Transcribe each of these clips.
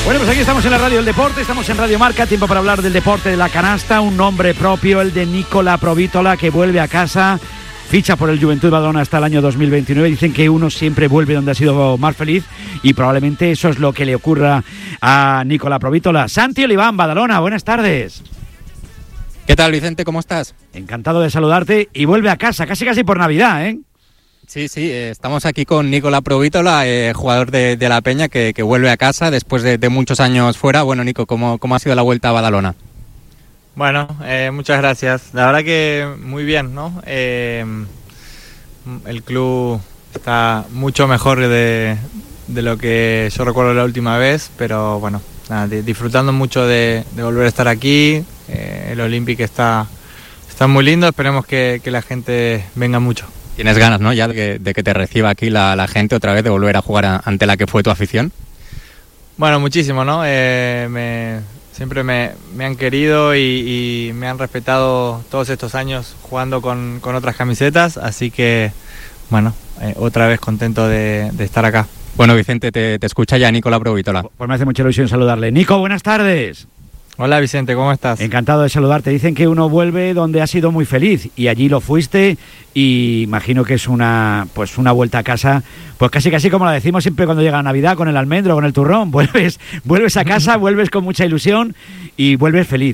Bueno, pues aquí estamos en la Radio del Deporte, estamos en Radio Marca, tiempo para hablar del deporte de la canasta, un nombre propio, el de Nicola Provítola, que vuelve a casa, ficha por el Juventud Badalona hasta el año 2029. Dicen que uno siempre vuelve donde ha sido más feliz y probablemente eso es lo que le ocurra a Nicola Provítola. Santi Oliván, Badalona, buenas tardes. ¿Qué tal, Vicente? ¿Cómo estás? Encantado de saludarte y vuelve a casa, casi por Navidad, ¿eh? Sí, estamos aquí con Nicola Provítola, jugador de la Peña, que vuelve a casa después de muchos años fuera. Bueno, Nico, ¿cómo ha sido la vuelta a Badalona? Bueno, muchas gracias. La verdad que muy bien, ¿no? El club está mucho mejor de lo que yo recuerdo la última vez, pero bueno, nada, disfrutando mucho de volver a estar aquí. El Olympic está muy lindo, esperemos que la gente venga mucho. ¿Tienes ganas, no, ya de que te reciba aquí la gente otra vez, de volver a jugar ante la que fue tu afición? Bueno, muchísimo, ¿no? Siempre me han querido y me han respetado todos estos años jugando con otras camisetas, así que, bueno, otra vez contento de estar acá. Bueno, Vicente, te escucha ya Nicola Provítola. Pues me hace mucha ilusión saludarle. Nico, buenas tardes. Hola Vicente, ¿cómo estás? Encantado de saludarte. Dicen que uno vuelve donde ha sido muy feliz y allí lo fuiste y imagino que es una vuelta a casa, pues casi como la decimos siempre cuando llega Navidad, con el almendro, con el turrón. Vuelves a casa, vuelves con mucha ilusión y vuelves feliz.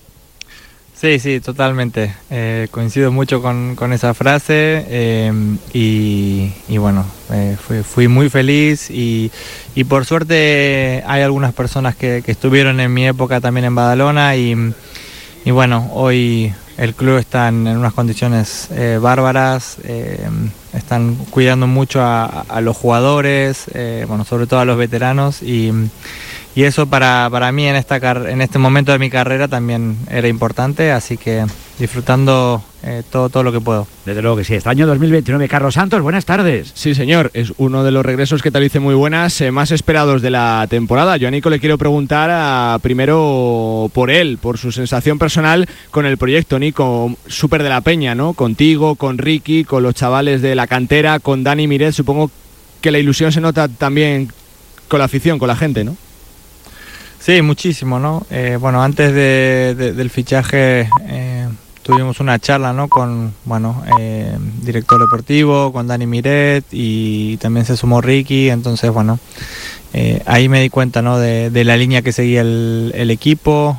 Sí, totalmente. Coincido mucho con esa frase y bueno, fui muy feliz y por suerte hay algunas personas que estuvieron en mi época también en Badalona y bueno, hoy el club está en unas condiciones bárbaras, están cuidando mucho a los jugadores, bueno, sobre todo a los veteranos y eso para mí en este momento de mi carrera también era importante, así que disfrutando todo lo que puedo. Desde luego que sí. Este año 2029, Carlos Santos, buenas tardes. Sí, señor, es uno de los regresos que tal dice muy buenas, más esperados de la temporada. Yo a Nico le quiero preguntar primero por él, por su sensación personal con el proyecto, Nico, súper de la Peña, ¿no? Contigo, con Ricky, con los chavales de la cantera, con Dani Miret. Supongo que la ilusión se nota también con la afición, con la gente, ¿no? Sí, muchísimo, ¿no? Bueno, antes del fichaje tuvimos una charla, ¿no? Con, bueno, director deportivo, con Dani Miret y también se sumó Ricky, entonces, bueno, ahí me di cuenta, ¿no? De la línea que seguía el equipo,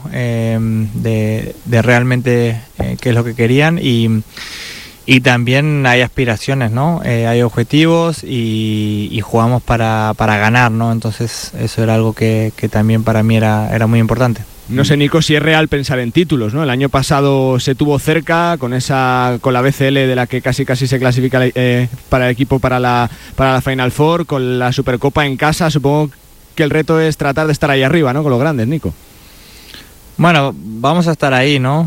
de realmente qué es lo que querían y también hay aspiraciones, ¿no? Hay objetivos y jugamos para ganar, ¿no? Entonces eso era algo que también para mí era muy importante. No sé, Nico, si es real pensar en títulos, ¿no? El año pasado se tuvo cerca con la BCL de la que casi se clasifica para el equipo para la Final Four, con la Supercopa en casa. Supongo que el reto es tratar de estar ahí arriba, ¿no? Con los grandes, Nico. Bueno, vamos a estar ahí, ¿no?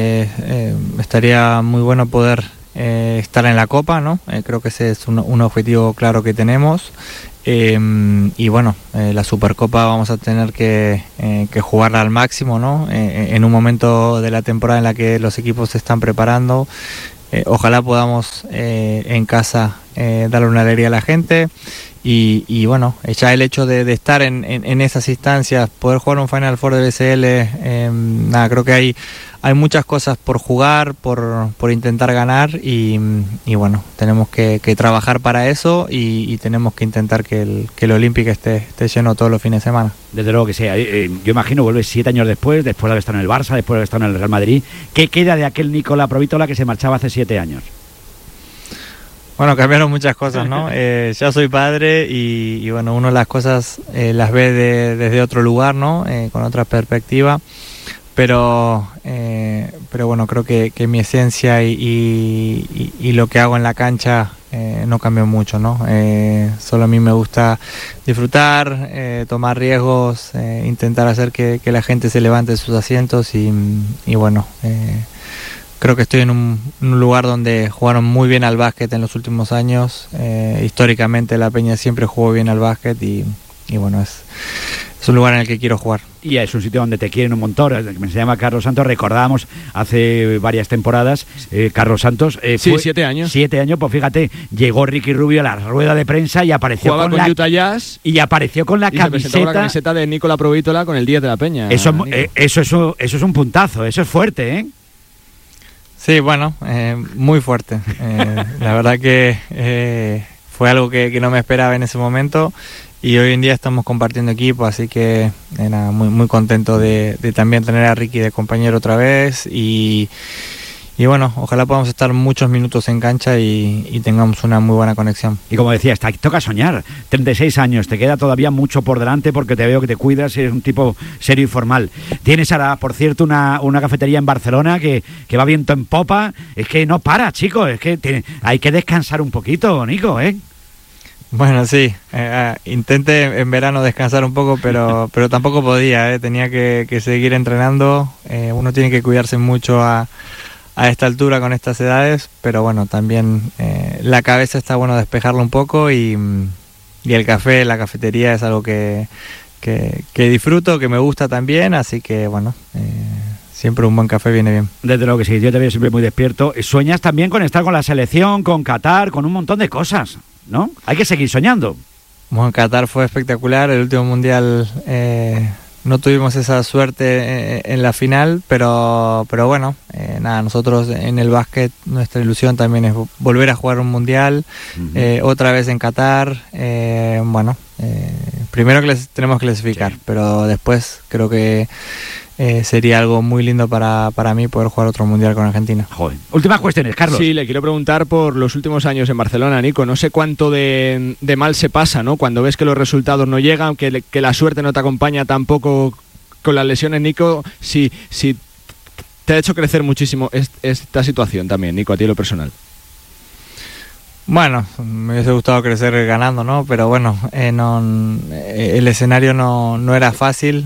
Estaría muy bueno poder estar en la Copa, ¿no? Creo que ese es un objetivo claro que tenemos y bueno, la Supercopa vamos a tener que jugarla al máximo, ¿no? En un momento de la temporada en la que los equipos se están preparando, ojalá podamos en casa darle una alegría a la gente y bueno, ya el hecho de estar en esas instancias, poder jugar un Final Four de BCL, nada, creo que hay muchas cosas por jugar, por intentar ganar y bueno, tenemos que trabajar para eso y tenemos que intentar que el Olympic esté lleno todos los fines de semana. Desde luego que sí. Yo imagino vuelves 7 años después de haber estado en el Barça, después de haber estado en el Real Madrid. ¿Qué queda de aquel Nicola Provítola que se marchaba hace 7 años? Bueno, cambiaron muchas cosas, ¿no? Ya soy padre y bueno, uno las cosas las ve desde otro lugar, ¿no? Con otra perspectiva. Pero bueno, creo que mi esencia y lo que hago en la cancha no cambió mucho, ¿no? Solo a mí me gusta disfrutar, tomar riesgos, intentar hacer que la gente se levante de sus asientos y bueno, creo que estoy en un lugar donde jugaron muy bien al básquet en los últimos años. Históricamente la Peña siempre jugó bien al básquet y bueno, es un lugar en el que quiero jugar. Y es un sitio donde te quieren un montón. Me se llama Carlos Santos. Recordábamos hace varias temporadas, Carlos Santos. Sí, 7 años. 7 años, pues fíjate, llegó Ricky Rubio a la rueda de prensa y apareció con la Utah Jazz. Y apareció con la camiseta. Con la camiseta de Nicola Provítola con el 10 de la Peña. Eso es un puntazo, eso es fuerte, ¿eh? Sí, bueno, muy fuerte. La verdad que fue algo que no me esperaba en ese momento. Y hoy en día estamos compartiendo equipo, así que nada, muy contento de también tener a Ricky de compañero otra vez y bueno, ojalá podamos estar muchos minutos en cancha y tengamos una muy buena conexión. Y como decías, toca soñar, 36 años, te queda todavía mucho por delante porque te veo que te cuidas, eres un tipo serio y formal. Tienes ahora, por cierto, una cafetería en Barcelona que va viento en popa, es que no para, chicos, es que hay que descansar un poquito, Nico, ¿eh? Bueno, sí, intenté en verano descansar un poco, pero tampoco podía, tenía que seguir entrenando. Uno tiene que cuidarse mucho a esta altura con estas edades, pero bueno, también la cabeza está bueno despejarlo un poco y el café, la cafetería es algo que disfruto, que me gusta también, así que bueno, siempre un buen café viene bien. Desde luego que sí, yo te veo siempre muy despierto. Sueñas también con estar con la selección, con Qatar, con un montón de cosas, ¿no? Hay que seguir soñando. Bueno, Qatar fue espectacular, el último mundial no tuvimos esa suerte en la final, pero bueno, nada, nosotros en el básquet nuestra ilusión también es volver a jugar un mundial, otra vez en Qatar, bueno, primero tenemos que clasificar, sí. Pero después creo que sería algo muy lindo para mí poder jugar otro mundial con Argentina. Joder. Últimas cuestiones, Carlos. Sí, le quiero preguntar por los últimos años en Barcelona, Nico. No sé cuánto de mal se pasa, ¿no? Cuando ves que los resultados no llegan, que la suerte no te acompaña tampoco con las lesiones, Nico. Si te ha hecho crecer muchísimo esta situación también, Nico, a ti lo personal. Bueno, me hubiese gustado crecer ganando, ¿no? Pero bueno, el escenario no era fácil.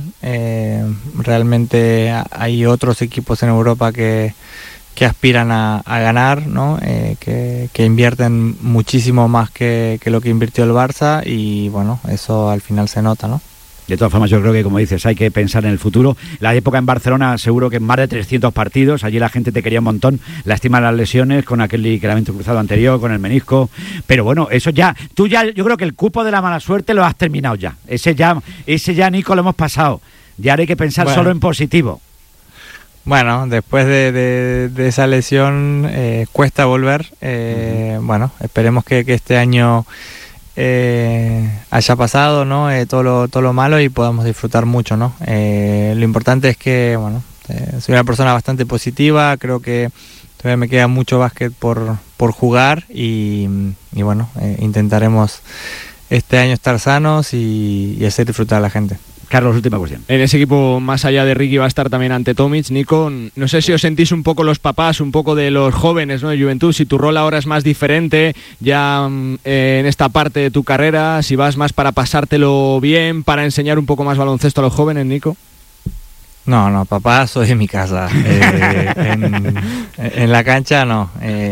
Realmente hay otros equipos en Europa que aspiran a ganar, ¿no? Que invierten muchísimo más que lo que invirtió el Barça y bueno, eso al final se nota, ¿no? De todas formas, yo creo que, como dices, hay que pensar en el futuro. La época en Barcelona, seguro que más de 300 partidos. Allí la gente te quería un montón. Lástima las lesiones con aquel ligamento cruzado anterior, con el menisco. Pero bueno, eso ya... yo creo que el cupo de la mala suerte lo has terminado ya. Ese ya, Nico, lo hemos pasado. Ya ahora hay que pensar solo en positivo. Bueno, después de esa lesión cuesta volver. Bueno, esperemos que este año... haya pasado, ¿no? todo lo malo y podamos disfrutar mucho, ¿no? Lo importante es que, bueno, soy una persona bastante positiva, creo que todavía me queda mucho básquet por jugar y bueno, intentaremos este año estar sanos y hacer disfrutar a la gente. Carlos, última cuestión. En ese equipo, más allá de Ricky, va a estar también ante Tomic. Nico, no sé si os sentís un poco los papás, un poco de los jóvenes, ¿no? De Juventud, si tu rol ahora es más diferente ya en esta parte de tu carrera, si vas más para pasártelo bien, para enseñar un poco más baloncesto a los jóvenes, Nico. No, papá, soy en mi casa. En la cancha no.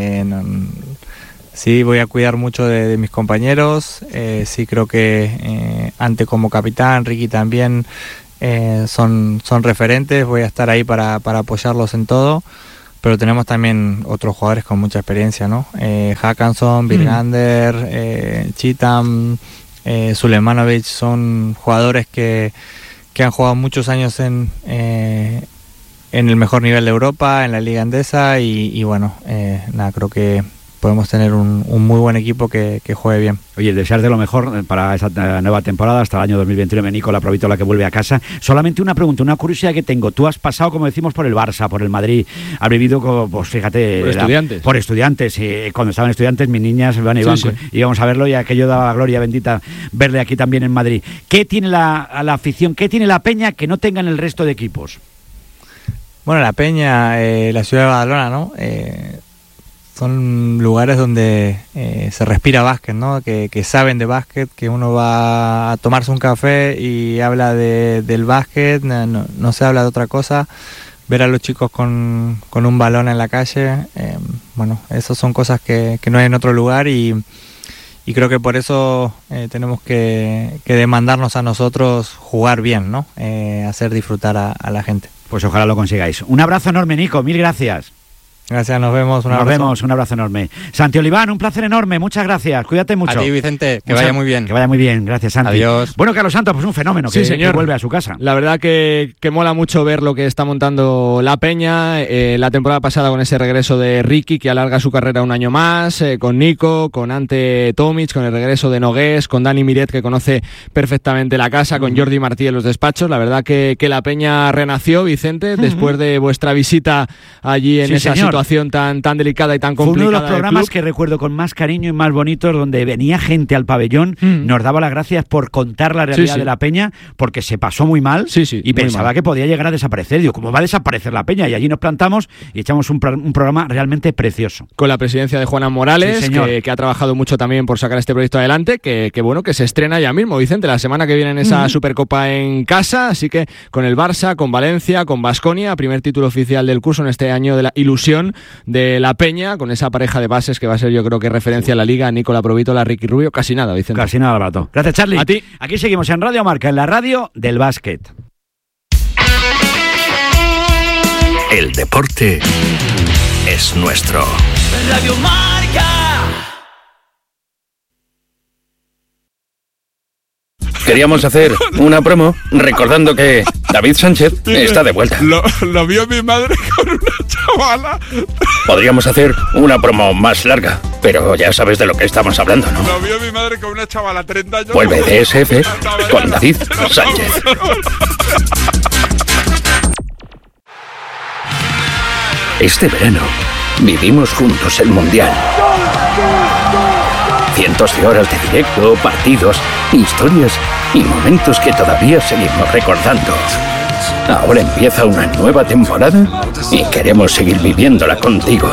Sí, voy a cuidar mucho de mis compañeros, sí creo que Ante como capitán, Ricky también son referentes, voy a estar ahí para apoyarlos en todo, pero tenemos también otros jugadores con mucha experiencia, ¿no? Hackanson, Birgander, Cheatham, Sulemanovic, son jugadores que han jugado muchos años en el mejor nivel de Europa, en la Liga Endesa y bueno, nada, creo que podemos tener un muy buen equipo que juegue bien. Oye, desearte lo mejor para esa nueva temporada hasta el año 2029, Nicola Provítola, que vuelve a casa. Solamente una pregunta, una curiosidad que tengo. Tú has pasado, como decimos, por el Barça, por el Madrid, has vivido, pues fíjate... Por estudiantes. Cuando estaban estudiantes, mis niñas íbamos a verlo y aquello daba gloria bendita verle aquí también en Madrid. ¿Qué tiene la afición, qué tiene la Peña que no tengan el resto de equipos? Bueno, la Peña, la ciudad de Badalona, ¿no? Son lugares donde se respira básquet, ¿no? Que saben de básquet, que uno va a tomarse un café y habla del básquet, no se habla de otra cosa. Ver a los chicos con un balón en la calle, bueno, esas son cosas que no hay en otro lugar y creo que por eso tenemos que demandarnos a nosotros jugar bien, ¿no? Hacer disfrutar a la gente. Pues ojalá lo consigáis. Un abrazo enorme, Nico, mil gracias. Gracias, nos vemos. Un abrazo enorme. Santi Oliván, un placer enorme, muchas gracias, cuídate mucho. A ti, Vicente, vaya muy bien. Que vaya muy bien, gracias, Santi. Adiós. Bueno, Carlos Santos, pues un fenómeno, sí, que vuelve a su casa. La verdad que mola mucho ver lo que está montando la Peña, la temporada pasada con ese regreso de Ricky, que alarga su carrera un año más, con Nico, con Ante Tomic, con el regreso de Nogués, con Dani Miret, que conoce perfectamente la casa, con Jordi Martí en los despachos. La verdad que la Peña renació, Vicente, después de vuestra visita allí en esa situación tan delicada y tan complicada. Fue uno de los programas que recuerdo con más cariño y más bonitos, donde venía gente al pabellón, nos daba las gracias por contar la realidad de la Peña, porque se pasó muy mal y pensaba que podía llegar a desaparecer. Digo, ¿cómo va a desaparecer la Peña? Y allí nos plantamos y echamos un programa realmente precioso. Con la presidencia de Juana Morales, que ha trabajado mucho también por sacar este proyecto adelante, que se estrena ya mismo, Vicente, la semana que viene en esa Supercopa en casa, así que con el Barça, con Valencia, con Baskonia, primer título oficial del curso en este año de la ilusión de la Peña, con esa pareja de bases que va a ser, yo creo que referencia a la Liga, Nicola Provítola, Ricky Rubio, casi nada, Vicente. Casi nada, Alberto. Gracias, Charlie. A ti. Aquí seguimos en Radio Marca, en la radio del básquet. El deporte es nuestro. Radio Marca. Queríamos hacer una promo recordando que David Sánchez está de vuelta. Lo vio mi madre con una chavala. Podríamos hacer una promo más larga, pero ya sabes de lo que estamos hablando, ¿no? Lo vio mi madre con una chavala, 30 años. Vuelve DSF con David Sánchez. Este verano vivimos juntos el Mundial. Cientos de horas de directo, partidos, historias y momentos que todavía seguimos recordando. Ahora empieza una nueva temporada y queremos seguir viviéndola contigo.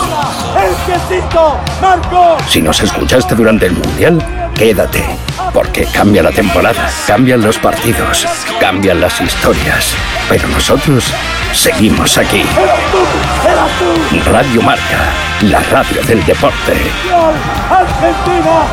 Si nos escuchaste durante el Mundial, quédate, porque cambia la temporada, cambian los partidos, cambian las historias, pero nosotros seguimos aquí. Radio Marca, la radio del deporte. Argentina,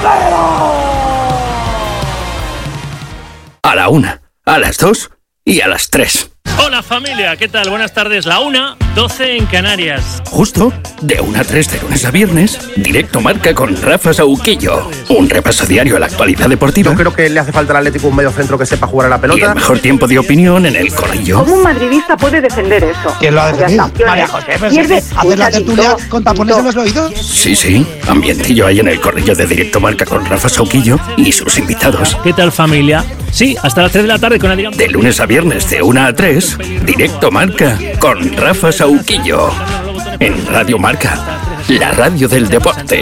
a la 1, a las 2 y a las 3. Hola familia, ¿qué tal? Buenas tardes. La 1:12 en Canarias. Justo de 1 a 3 de lunes a viernes, Directo Marca con Rafa Sauquillo. Un repaso diario a la actualidad deportiva. Yo creo que le hace falta al Atlético un medio centro que sepa jugar a la pelota. Y el mejor tiempo de opinión en el corrillo. ¿Cómo un madridista puede defender eso? ¿Quién lo ha defendido? María José, ¿hacer la tertulia con tapones en los oídos? Sí, ambientillo ahí en el corrillo de Directo Marca con Rafa Sauquillo y sus invitados. ¿Qué tal familia? Sí, hasta las 3 de la tarde con Adrián. De lunes a viernes de 1 a 3, Directo Marca con Rafa Sauquillo. En Radio Marca, la radio del deporte.